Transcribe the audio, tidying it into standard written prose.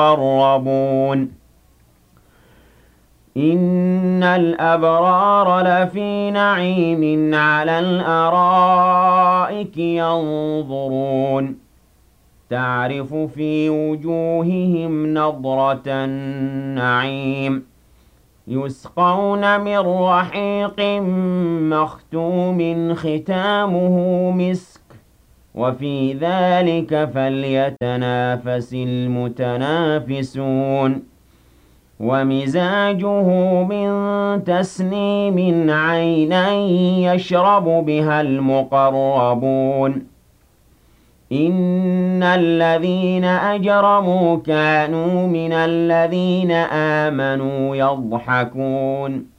المقربون إن الأبرار لفي نعيم على الأرائك ينظرون تعرف في وجوههم نضرة النعيم يسقون من رحيق مختوم ختامه مسك وفي ذلك فليتنافس المتنافسون ومزاجه من تسنيم عينا يشرب بها المقربون إن الذين أجرموا كانوا من الذين آمنوا يضحكون